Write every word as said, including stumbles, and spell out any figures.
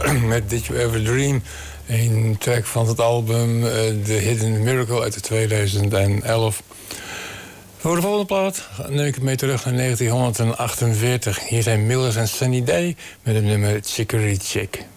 met Did You Ever Dream. Een track van het album uh, The Hidden Miracle uit tweeduizend elf. Voor de volgende plaat neem ik het mee terug naar negentien achtenveertig. Hier zijn Millers en Sunny Day met het nummer Chicory Chick.